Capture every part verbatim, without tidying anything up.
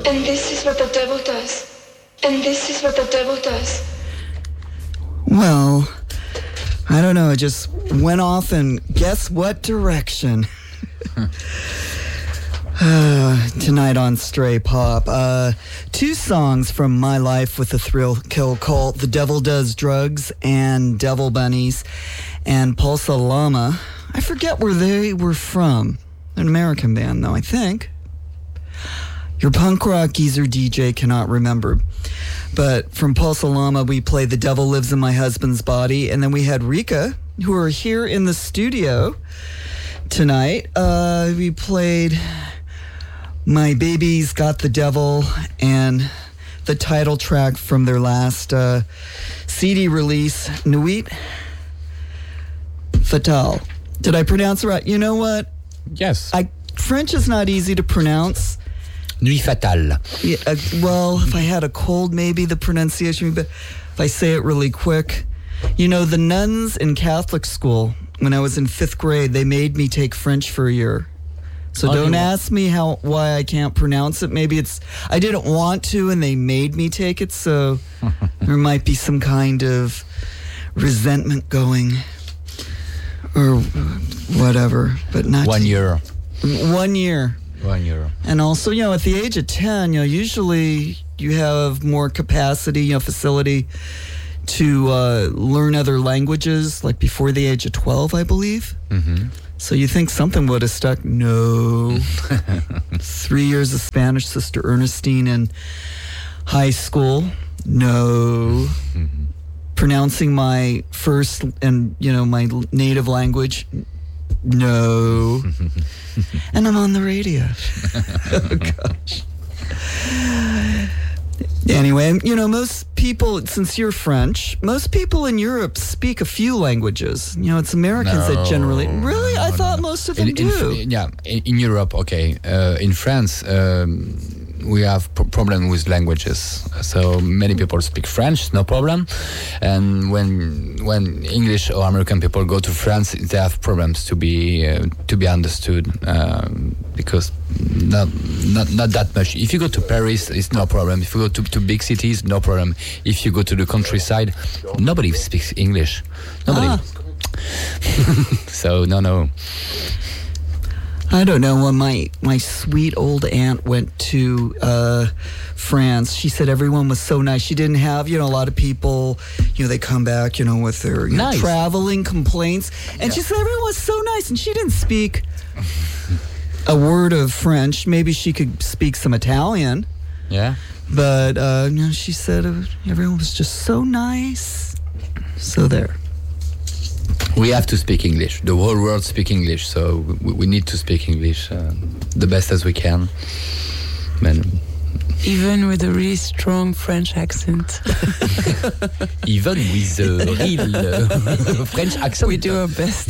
And this is what the devil does. And this is what the devil does. Well, I don't know. It just went off in guess what direction. uh, tonight on Stray Pop. Uh, two songs from my life with the Thrill Kill Cult. The Devil Does Drugs and Devil Bunnies. And Pulsa Llama. I forget where they were from. An American band, though, I think. Your punk rock geezer D J cannot remember. But from Pulsa Llama, we played The Devil Lives in My Husband's Body. And then we had Rika, who are here in the studio tonight. Uh, we played My Baby's Got the Devil and the title track from their last uh, C D release, Nuit Fatale. Did I pronounce it right? You know what? Yes. I French is not easy to pronounce. Nuit Fatale. Yeah, uh, well, if I had a cold, maybe the pronunciation, but if I say it really quick. You know, the nuns in Catholic school, when I was in fifth grade, they made me take French for a year. So Oh, don't you- ask me how why I can't pronounce it. Maybe it's, I didn't want to, and they made me take it, so there might be some kind of resentment going, or whatever, but not One year. One year. One year. And also, you know, at the age of ten, you know, usually you have more capacity, you know, facility to uh, learn other languages, like before the age of twelve, I believe. Mm-hmm. So you think something would have stuck? No. Three years of Spanish, Sister Ernestine in high school? No. Mm-hmm. Pronouncing my first and, you know, my native language? No. And I'm on the radio. Oh, gosh. Anyway, you know, most people, since you're French, most people in Europe speak a few languages. You know, it's Americans that generally... Really? No, I no, thought no. most of them in, in, do. Yeah, in, in Europe, okay. Uh, in France, um, we have pro- problem with languages. So many people speak French, no problem. And when when English or American people go to France, they have problems to be uh, to be understood um, because not, not not that much. If you go to Paris, it's no problem. If you go to, to big cities, no problem. If you go to the countryside, nobody speaks English. Nobody. Ah. So no, no. I don't know. When my, my sweet old aunt went to uh, France, she said everyone was so nice. She didn't have, you know, a lot of people, you know, they come back, you know, with their you know, Nice. traveling complaints. And she said everyone was so nice. And she didn't speak a word of French. Maybe she could speak some Italian. Yeah. But, uh, you know, she said uh, everyone was just so nice. So there. We have to speak English. The whole world speaks English, so we, we need to speak English uh, the best as we can. Man. Even with a really strong French accent. Even with a real uh, French accent. We do our best.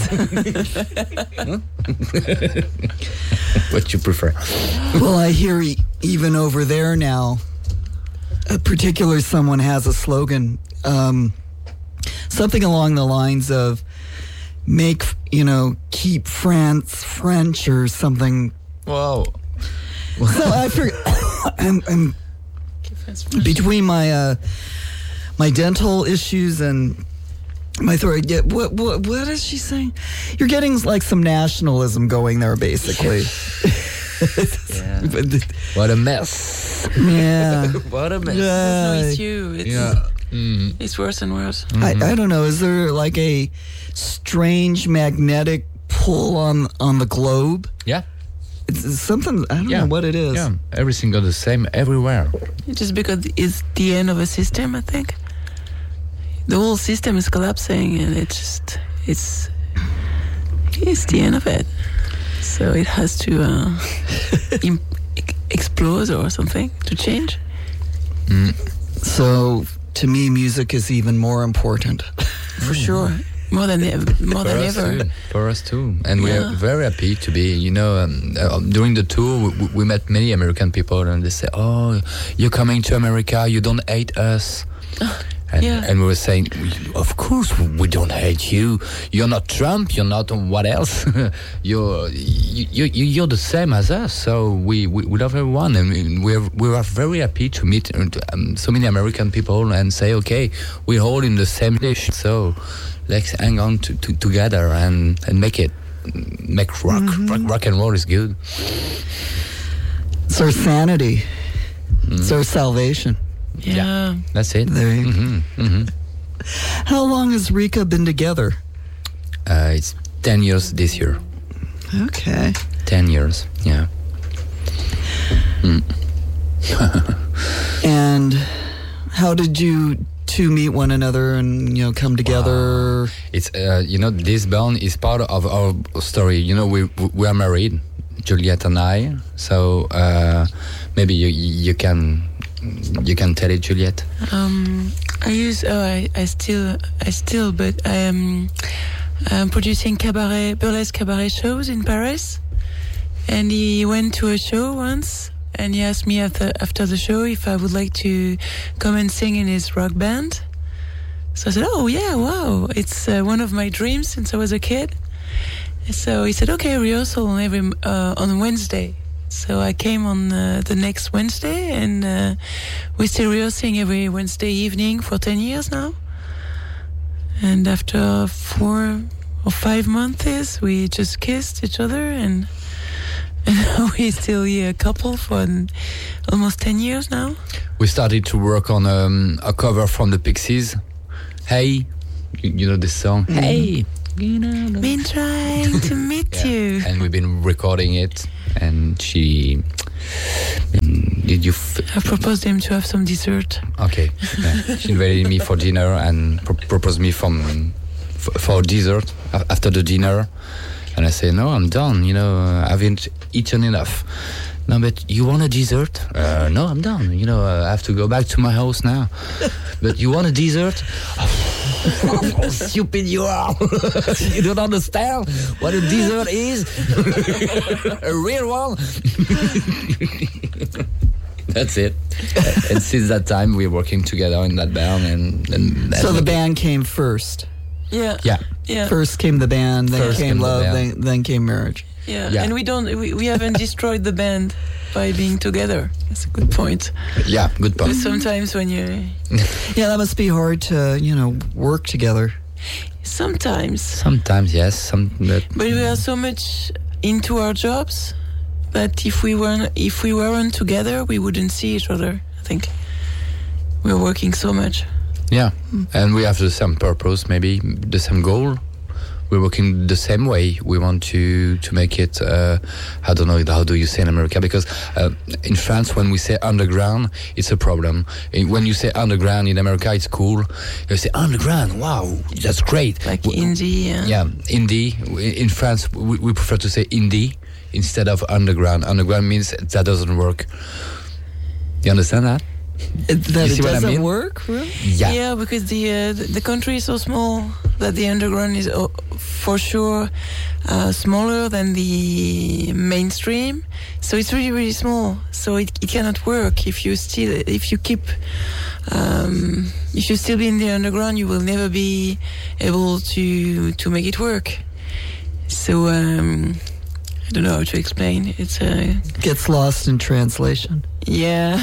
What you prefer? Well, I hear e- even over there now, a particular someone has a slogan, um, something along the lines of make, you know, keep France French or something. Wow. So I forget, I'm, I'm between my, uh, my dental issues and my throat. Yeah, what, what, what is she saying? You're getting like some nationalism going there, basically. Yeah. But the- What a mess. yeah. What a mess. Yeah. No issue. It's, Yeah. Mm. it's worse and worse. I, I don't know. Is there like a strange magnetic pull on on the globe? Yeah. It's, it's something. I don't Yeah. know what it is. Yeah. Everything got the same everywhere. It's just because it's the end of a system, I think. The whole system is collapsing, and it's just it's it's the end of it. So it has to uh, im- ex- explode or something to change. Mm. So to me, music is even more important. For sure, more than ever, more For than us ever. too. For us too, and we Yeah. are very happy to be. You know, um, uh, during the tour, we, we met many American people, and they say, "Oh, you're coming to America. You don't hate us." And, Yeah. and we were saying, of course, we don't hate you. You're not Trump. You're not what else. you're you, you, you're the same as us. So we, we, we love everyone, and we we're, we are very happy to meet um, so many American people and say, okay, we're all in the same dish. So let's hang on to, to, together and, and make it make rock, Mm-hmm. rock rock and roll is good. It's our sanity. Mm. It's our salvation. Yeah. That's it. There you go. hmm hmm How long has Rika been together? Uh, it's ten years this year. Okay. Ten years. Yeah. Mm. And how did you two meet one another and, you know, come together? It's uh, you know, this band is part of our story. You know, we we are married, Juliette and I. So uh, maybe you you can you can tell it, Juliette. Um, I use. Oh, I, I still. I still. But I am. I'm producing cabaret, burlesque cabaret shows in Paris. And he went to a show once, and he asked me after after the show if I would like to come and sing in his rock band. So I said, "Oh yeah, wow! It's uh, one of my dreams since I was a kid." So he said, "Okay, rehearsal on every uh, on Wednesday." So I came on uh, the next Wednesday, and uh, we're still rehearsing every Wednesday evening for ten years now. And after four or five months, we just kissed each other, and, and we're still a couple for an, almost ten years now. We started to work on um, a cover from the Pixies. Hey, you, you know this song? Hey, you know. Been trying to meet Yeah. you. And we've been recording it, and she. Mm, Did you? F- I proposed him to have some dessert. Okay. Yeah. She invited me for dinner and pro- proposed me from f- for dessert a- after the dinner, and I say no, I'm done. You know, uh, I haven't eaten enough. No, but you want a dessert? Uh, no, I'm done. You know, uh, I have to go back to my house now. But you want a dessert? How stupid you are! You don't understand what a dessert is. A real one. That's it. And since that time, we're working together in that band, and, and So the band came first. Yeah. yeah. Yeah. First came the band, then First came came the love, band. then, then came marriage. Yeah. Yeah. And we don't. We, we haven't destroyed the band by being together. That's a good point. Yeah, good point. But sometimes when you, Yeah, that must be hard to, you know, work together. sometimes, Sometimes yes, some but but we are so much into our jobs that if we weren't if we weren't together, we wouldn't see each other. I think we're working so much. yeah, and we have the same purpose, maybe the same goal. We're working the same way. We want to to make it. Uh, I don't know how do you say in America, because uh, in France when we say underground, it's a problem. Eh, When you say underground in America, it's cool. You say underground, wow, that's great. Like W- indie. Yeah. Yeah, indie. In France, we, we prefer to say indie instead of underground. Underground means that doesn't work. You understand that? It, that You it see what I doesn't mean? work, really? Yeah. Yeah, because the uh, the the country is so small that the underground is uh, for sure uh, smaller than the mainstream. So it's really really small. So it, it cannot work if you still if you keep um, if you still be in the underground, you will never be able to to make it work. So um, I don't know how to explain. It's a Gets lost in translation. yeah.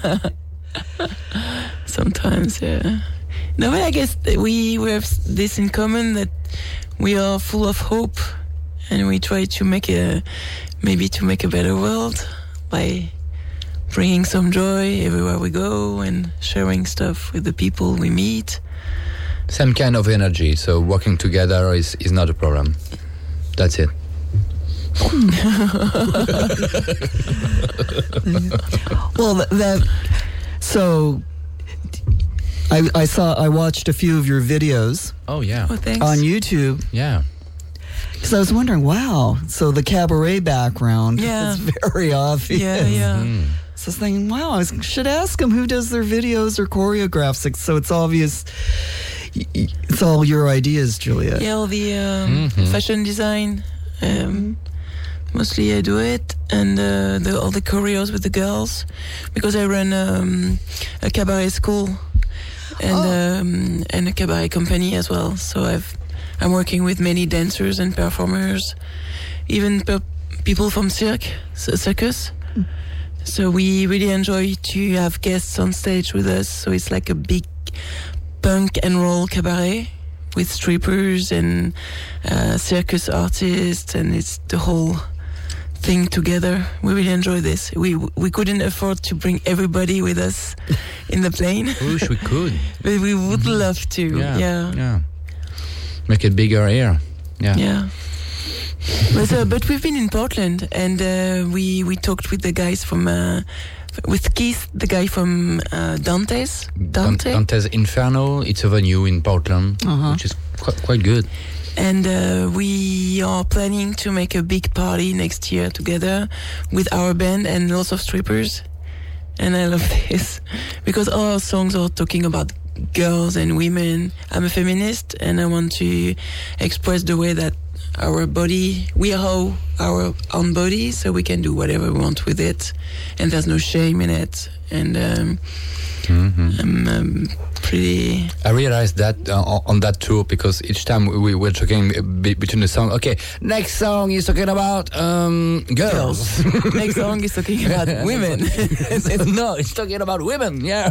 Sometimes, yeah. No, but I guess that we, we have this in common, that we are full of hope, and we try to make a, maybe to make a better world by bringing some joy everywhere we go and sharing stuff with the people we meet. Same kind of energy. So working together is, is not a problem. That's it. Well, that, that so I, I saw I watched a few of your videos Oh yeah. Oh, thanks. on YouTube Yeah. because I was wondering, wow, so the cabaret background Yeah. is very obvious. Yeah, yeah. Mm. So I was thinking, wow, I was- should ask him who does their videos or choreographs. Like, so it's obvious. y- y- It's all your ideas, Juliet. Yeah, all the um, Mhm. fashion design. Um, mostly I do it, and uh, the, all the choreos with the girls, because I run um, a cabaret school and Oh. um, and a cabaret company as well. So I've I'm working with many dancers and performers, even per- people from cirque, c- circus. So we really enjoy to have guests on stage with us. So it's like a big punk and roll cabaret with strippers and uh, circus artists, and it's the whole thing together. We really enjoy this. We we couldn't afford to bring everybody with us in the plane, I wish we could. but we would love to. Yeah. Yeah, Yeah. Make it bigger here. Yeah. yeah. But, uh, but we've been in Portland, and uh, we we talked with the guys from uh, with Keith, the guy from uh, Dante's Dante, Dante's Inferno. It's a venue in Portland, Uh-huh. which is quite, quite good. and uh, we are planning to make a big party next year together with our band and lots of strippers. And I love this because all our songs are talking about girls and women. I'm a feminist, and I want to express the way that our body, we are our own body, so we can do whatever we want with it, and there's no shame in it. And um, Mhm. I'm um, pretty. I realized that uh, on that tour because each time we were talking be- between the song. Okay, next song is talking about um, girls. Next song is talking about women. No, it's talking about women. Yeah.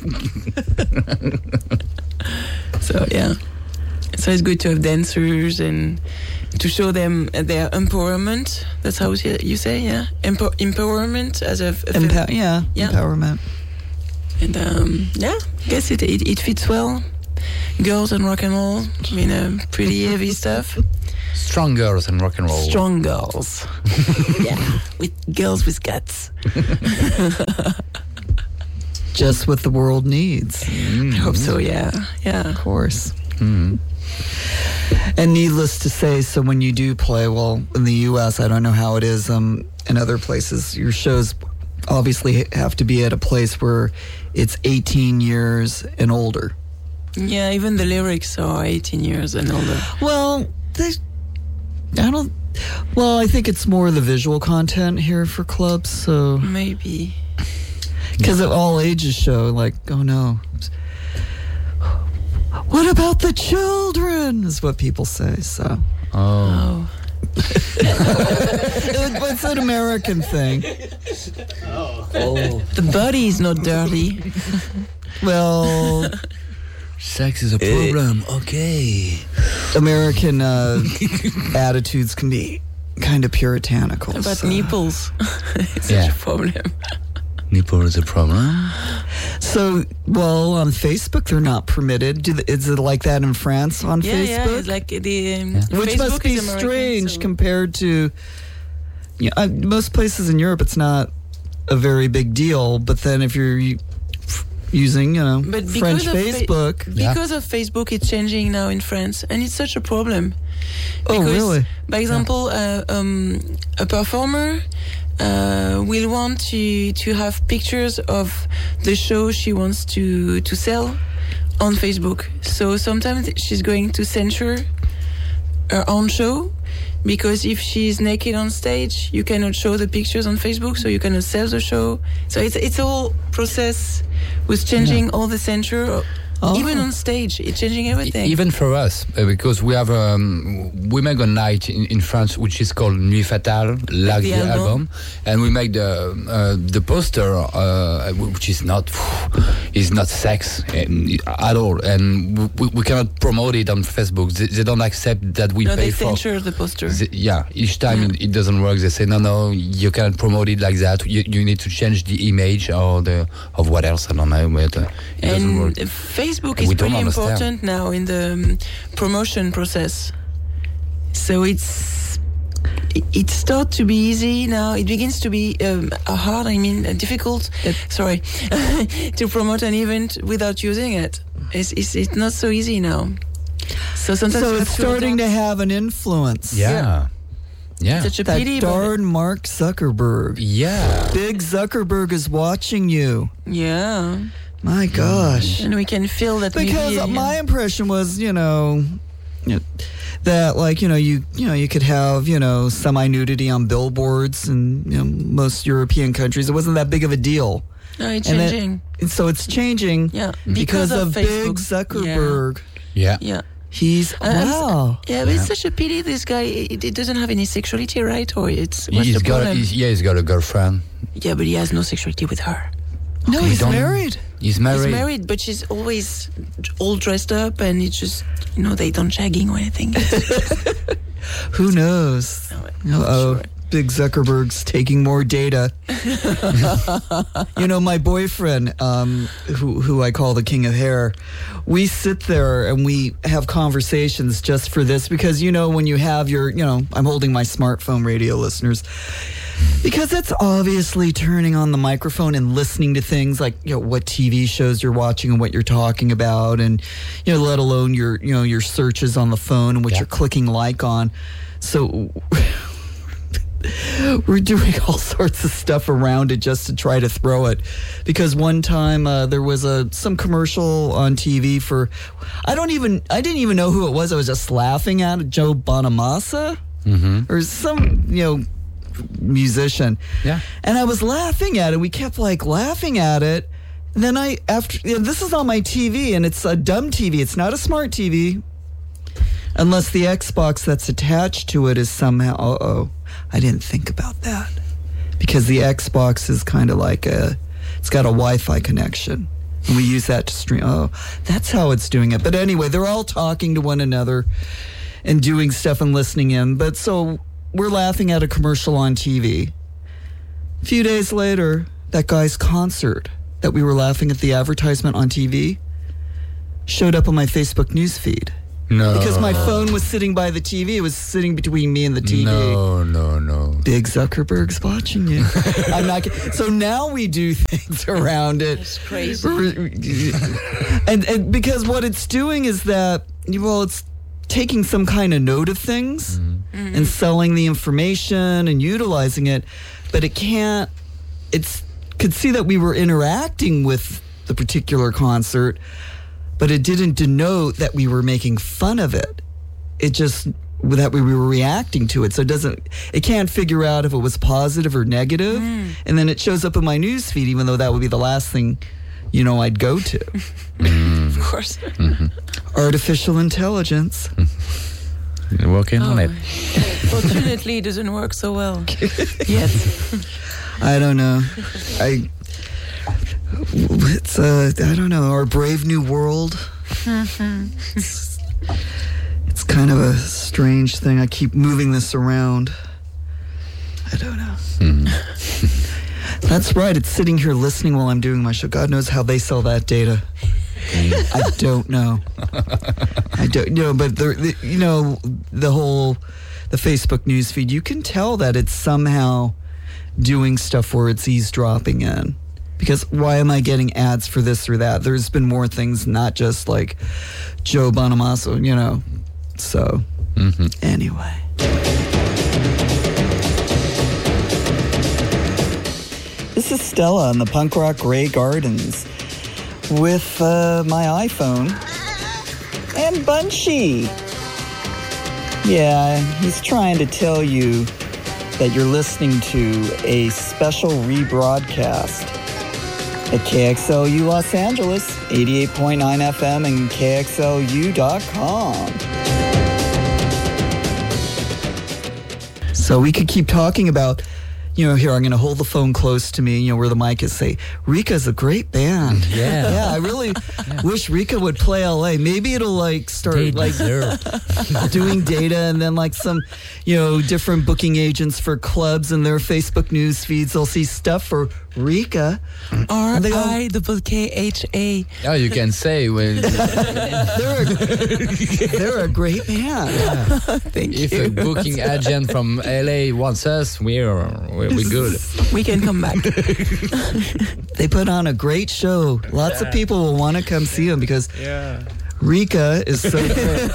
So yeah, so it's good to have dancers and to show them their empowerment. That's how you say, yeah, Empo- empowerment as a, a fem- Empower, yeah, Yeah. empowerment. and um, yeah, I guess it, it it fits well. Girls and rock and roll, I mean, uh, pretty heavy stuff. Strong girls and rock and roll. Strong girls, yeah, with girls with guts. Just what the world needs, Mm. I hope so. Yeah, yeah. of course. Mm. And needless to say, so when you do play, well, in the U S, I don't know how it is um, in other places, your shows obviously have to be at a place where it's eighteen years and older. Yeah, even the lyrics are eighteen years and older. Well, they, I don't, well, I think it's more the visual content here for clubs, so, Maybe. because of all ages show, like, oh no. What about the children, is what people say, so. Oh. Oh. It's an American thing. The body is not dirty. Well, Sex is a problem. Okay. American uh, attitudes can be kind of puritanical. About so. nipples. It's Yeah. such a problem. Nipple is a problem. So, well, on Facebook they're not permitted. Do the, is it like that in France on Yeah, yeah. Facebook? It's like the um, Which Facebook must be is American, strange so- compared to, yeah, uh, most places in Europe it's not a very big deal. But then if you're u- f- using, you know, But French because of Fa- Facebook, Yeah. Because of Facebook, it's changing now in France, and it's such a problem. oh Because, really? By example, uh, um, a performer uh, will want to to have pictures of the show she wants to to sell on Facebook. So sometimes she's going to censor her own show, because if she's naked on stage, you cannot show the pictures on Facebook, so you cannot sell the show. So it's it's a whole process with changing all the censure, Oh. even on stage. It's changing everything. Even for us, uh, because we have um, we make a night in, in France which is called Nuit Fatale, like the the, album. album. and we make the uh, the poster, uh, which is not is not sex um, at all, and we, we cannot promote it on Facebook. They, they don't accept that we no, pay they for. censure the poster. The- yeah, each time Yeah. It, it doesn't work. They say no, no, you cannot promote it like that. You, you need to change the image or the of what else. I don't know, but uh, it doesn't work. And Facebook We is don't pretty understand. important now in the um, promotion process. So it's it, it starts to be easy now. It begins to be um, hard. I mean, uh, difficult. sorry, to promote an event without using it. It's it's, it's not so easy now. So sometimes So you it's have to starting to adapt. have an influence. Yeah, yeah, Such a That pity. but- darn Mark Zuckerberg. yeah. Big Zuckerberg is watching you. Yeah, My gosh. and we can feel that Because maybe, uh, my impression was, you know, you know, that like you know you you know you could have you know semi-nudity on billboards in you know, most European countries. It wasn't that big of a deal. No, it's And it- changing. and so it's changing Yeah, because, because of, of Big Facebook. Zuckerberg. Yeah. Yeah. He's Uh, I'm s- wow. Yeah, but it's such a pity. This guy, it, it doesn't have any sexuality, right? Or it's what's He's the got, problem? he's, yeah, he's got a girlfriend. Yeah, but he has no sexuality with her. No, Okay, he's don't- married. He's married. He's married, but she's always all dressed up, and it's just you know they don't shagging or anything. Who knows? No, Oh, sure. Big Zuckerberg's taking more data. You know, my boyfriend, um, who who I call the king of hair, we sit there and we have conversations just for this because you know when you have your, you know, I'm holding my smartphone, radio listeners, because it's obviously turning on the microphone and listening to things like you know what T V shows you're watching and what you're talking about, and you know let alone your you know your searches on the phone and what Yeah. you're clicking like on. So. We're doing all sorts of stuff around it just to try to throw it, because one time uh, there was a some commercial on T V for I don't even I didn't even know who it was. I was just laughing at it, Joe Bonamassa Mm-hmm. or some you know musician. Yeah. And I was laughing at it. We kept like laughing at it. And then I after you know, this is on my T V and it's a dumb T V. It's not a smart T V. Unless the Xbox that's attached to it is somehow, uh-oh, I didn't think about that. Because the Xbox is kind of like a, it's got a Wi-Fi connection. And we use that to stream. Oh, that's how it's doing it. But anyway, they're all talking to one another and doing stuff and listening in. But so we're laughing at a commercial on T V. A few days later, that guy's concert that we were laughing at the advertisement on T V showed up on my Facebook news feed. No. Because my phone was sitting by the T V. It was sitting between me and the T V. No, no, no. Big Zuckerberg's watching you. I'm not. kid- So now we do things around it. It's crazy. and, and because what it's doing is that, well, it's taking some kind of note of things Mm-hmm. and selling the information and utilizing it, but it can't. It's could see that we were interacting with the particular concert, but it didn't denote that we were making fun of it. It just that we were reacting to it. So it doesn't, it can't figure out if it was positive or negative. Mm. And then it shows up in my news feed, even though that would be the last thing, you know, I'd go to. Of course. Artificial intelligence. Working on it. Fortunately, it doesn't work so well. Yes. I don't know. I, it's, uh, I don't know, our brave new world. It's, it's kind of a strange thing. I keep moving this around. I don't know. That's right. It's sitting here listening while I'm doing my show. God knows how they sell that data. I don't know. I don't know, but the, the, you know, the whole, the Facebook news feed, you can tell that it's somehow doing stuff where it's eavesdropping in. Because why am I getting ads for this or that? There's been more things, not just like Joe Bonamassa, you know. So, Mm-hmm. anyway. This is Stella in the Punk Rock Grey Gardens with uh, my iPhone and Bunchy. Yeah, he's trying to tell you that you're listening to a special rebroadcast at K X L U Los Angeles, eighty-eight point nine F M and K X L U dot com. So we could keep talking about, you know, here, I'm going to hold the phone close to me, you know, where the mic is, say, Rika's a great band. Yeah. Yeah, I really wish Rika would play L A. Maybe it'll, like, start, They like, deserve. doing data, and then, like, some, you know, different booking agents for clubs and their Facebook news feeds. They'll see stuff for Rika. R they go- I double K H A. Oh, you can say when They're a, they're a great band. Thank if you. a booking agent from L A wants us, we're we're, we're good. We can come back. They put on a great show. Lots of people will want to come see them because Yeah. Rika is so good.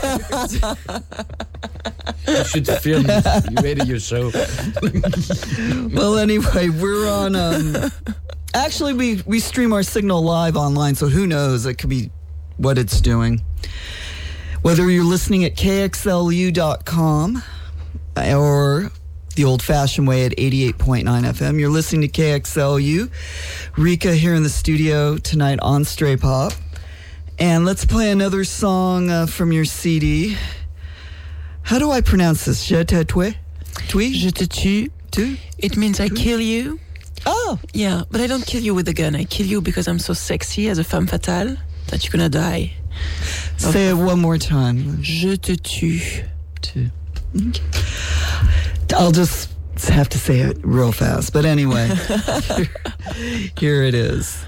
You should film ready your show. Well, anyway, we're on. Um, actually, we we stream our signal live online, so who knows? It could be what it's doing. Whether you're listening at K X L U dot com or the old-fashioned way at eighty-eight point nine F M, you're listening to K X L U. Rika here in the studio tonight on Stray Pop. And let's play another song uh, from your C D. How do I pronounce this? Je te tue? Tue? Je te tue. Tu? It means I kill you. Oh! Yeah, but I don't kill you with a gun. I kill you because I'm so sexy as a femme fatale that you're gonna die. Say it one more time. Je te tue. Tu. Okay. I'll just have to say it real fast. But anyway, here, here it is.